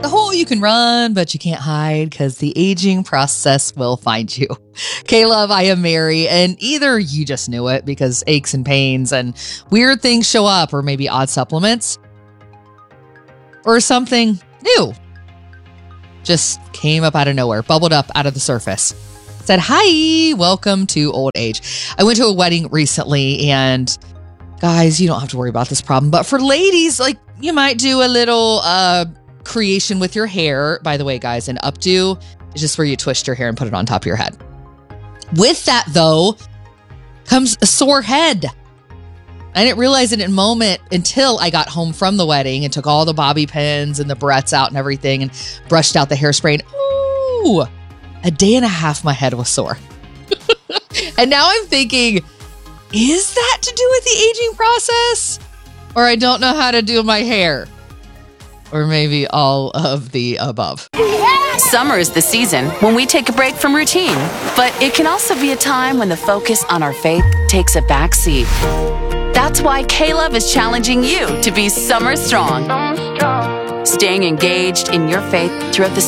The whole you can run, but you can't hide because the aging process will find you. K-Love, I am Mary, and either you just knew it because aches and pains and weird things show up, or maybe odd supplements, or something new just came up out of nowhere, bubbled up out of the surface. Said, hi, welcome to old age. I went to a wedding recently, and guys, you don't have to worry about this problem, but for ladies, like, you might do a little creation with your hair. By the way, guys, an updo is just where you twist your hair and put it on top of your head. With that, though, comes a sore head. I didn't realize it in a moment until I got home from the wedding and took all the bobby pins and the barrettes out and everything and brushed out the hairspray. And ooh, a day and a half my head was sore. And now I'm thinking, is that to do with the aging process? Or I don't know how to do my hair? Or maybe all of the above. Summer is the season when we take a break from routine, but it can also be a time when the focus on our faith takes a back seat. That's why K-Love is challenging you to be summer strong. Staying engaged in your faith throughout the